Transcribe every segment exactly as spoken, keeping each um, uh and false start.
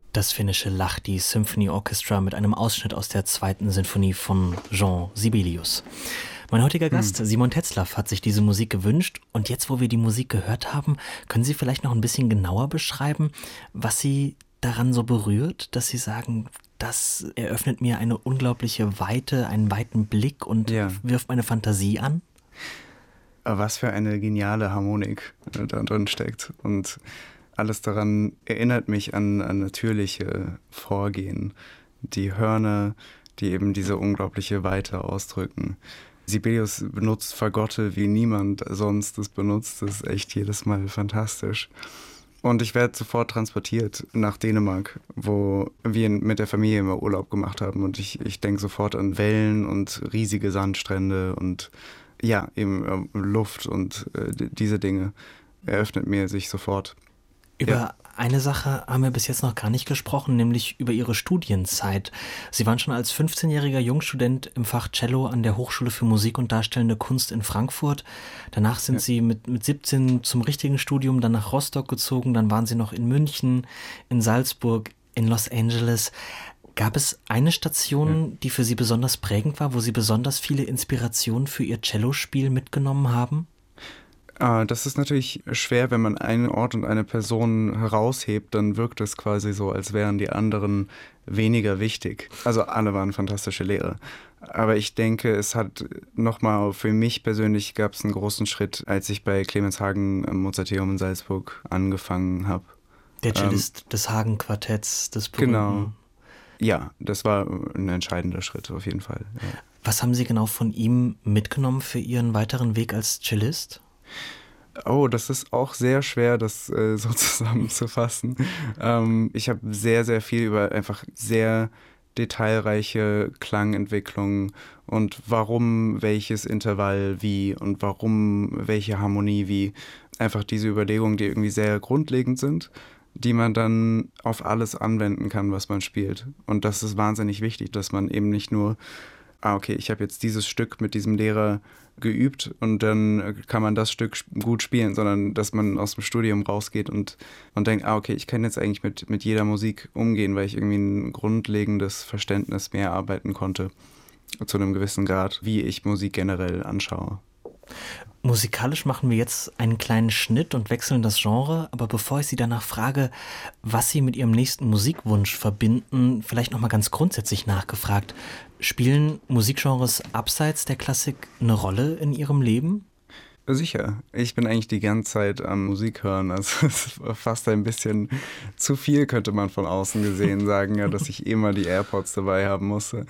Das finnische Lahti Symphony Orchestra mit einem Ausschnitt aus der zweiten Sinfonie von Jean Sibelius. Mein heutiger Gast, hm. Simon Tetzlaff, hat sich diese Musik gewünscht. Und jetzt, wo wir die Musik gehört haben, können Sie vielleicht noch ein bisschen genauer beschreiben, was Sie daran so berührt, dass Sie sagen, das eröffnet mir eine unglaubliche Weite, einen weiten Blick und ja. wirft meine Fantasie an? Was für eine geniale Harmonik da drin steckt. Und alles daran erinnert mich an, an natürliche Vorgehen. Die Hörner, die eben diese unglaubliche Weite ausdrücken. Sibelius benutzt Fagotte wie niemand sonst es benutzt. Das ist echt jedes Mal fantastisch. Und ich werde sofort transportiert nach Dänemark, wo wir mit der Familie immer Urlaub gemacht haben. Und ich, ich denke sofort an Wellen und riesige Sandstrände und ja, eben äh, Luft und äh, diese Dinge eröffnet mir sich sofort. Über ja. eine Sache haben wir bis jetzt noch gar nicht gesprochen, nämlich über Ihre Studienzeit. Sie waren schon als fünfzehnjähriger Jungstudent im Fach Cello an der Hochschule für Musik und Darstellende Kunst in Frankfurt. Danach sind ja. Sie mit, mit siebzehn zum richtigen Studium dann nach Rostock gezogen. Dann waren Sie noch in München, in Salzburg, in Los Angeles. Gab es eine Station, ja. die für Sie besonders prägend war, wo Sie besonders viele Inspirationen für Ihr Cellospiel mitgenommen haben? Ah, das ist natürlich schwer, wenn man einen Ort und eine Person heraushebt, dann wirkt es quasi so, als wären die anderen weniger wichtig. Also alle waren fantastische Lehrer. Aber ich denke, es hat nochmal, für mich persönlich gab es einen großen Schritt, als ich bei Clemens Hagen am Mozarteum in Salzburg angefangen habe. Der Cellist ähm, des Hagen-Quartetts, des berühmten. Genau. Ja, das war ein entscheidender Schritt auf jeden Fall. Ja. Was haben Sie genau von ihm mitgenommen für Ihren weiteren Weg als Cellist? Oh, das ist auch sehr schwer, das äh, so zusammenzufassen. ähm, ich habe sehr, sehr viel über einfach sehr detailreiche Klangentwicklung und warum welches Intervall wie und warum welche Harmonie wie. Einfach diese Überlegungen, die irgendwie sehr grundlegend sind, die man dann auf alles anwenden kann, was man spielt. Und das ist wahnsinnig wichtig, dass man eben nicht nur, ah, okay, ich habe jetzt dieses Stück mit diesem Lehrer geübt und dann kann man das Stück gut spielen, sondern dass man aus dem Studium rausgeht und, und denkt, ah, okay, ich kann jetzt eigentlich mit, mit jeder Musik umgehen, weil ich irgendwie ein grundlegendes Verständnis mehr erarbeiten konnte, zu einem gewissen Grad, wie ich Musik generell anschaue. Musikalisch machen wir jetzt einen kleinen Schnitt und wechseln das Genre, aber bevor ich Sie danach frage, was Sie mit Ihrem nächsten Musikwunsch verbinden, vielleicht nochmal ganz grundsätzlich nachgefragt, spielen Musikgenres abseits der Klassik eine Rolle in Ihrem Leben? Sicher. Ich bin eigentlich die ganze Zeit am Musik hören. Also es ist fast ein bisschen zu viel, könnte man von außen gesehen sagen, ja, dass ich immer die AirPods dabei haben musste.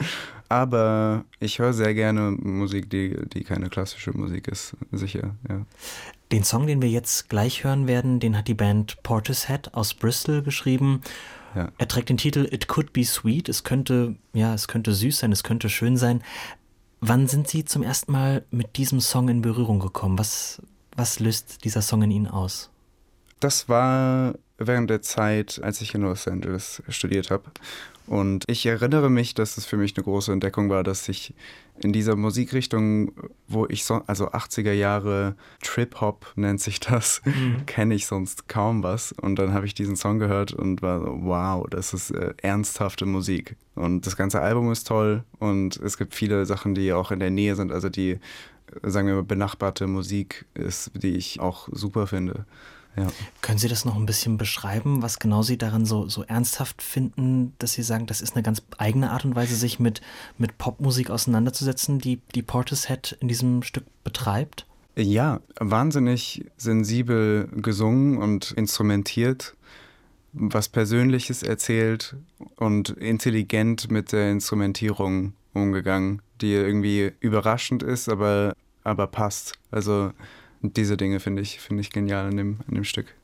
Aber ich höre sehr gerne Musik, die, die keine klassische Musik ist. Sicher, ja. Den Song, den wir jetzt gleich hören werden, den hat die Band Portishead aus Bristol geschrieben. Ja. Er trägt den Titel It Could Be Sweet. Es könnte, ja, es könnte süß sein, es könnte schön sein. Wann sind Sie zum ersten Mal mit diesem Song in Berührung gekommen? Was, was löst dieser Song in Ihnen aus? Das war während der Zeit, als ich in Los Angeles studiert habe. Und ich erinnere mich, dass es für mich eine große Entdeckung war, dass ich in dieser Musikrichtung, wo ich so, also achtziger Jahre Trip-Hop nennt sich das, mhm. kenne ich sonst kaum was. Und dann habe ich diesen Song gehört und war so, wow, das ist äh, ernsthafte Musik. Und das ganze Album ist toll und es gibt viele Sachen, die auch in der Nähe sind, also die, sagen wir mal, benachbarte Musik ist, die ich auch super finde. Ja. Können Sie das noch ein bisschen beschreiben, was genau Sie daran so, so ernsthaft finden, dass Sie sagen, das ist eine ganz eigene Art und Weise, sich mit, mit Popmusik auseinanderzusetzen, die, die Portishead in diesem Stück betreibt? Ja, wahnsinnig sensibel gesungen und instrumentiert, was Persönliches erzählt und intelligent mit der Instrumentierung umgegangen, die irgendwie überraschend ist, aber, aber passt. Also diese Dinge finde ich, finde ich genial in dem, in dem Stück.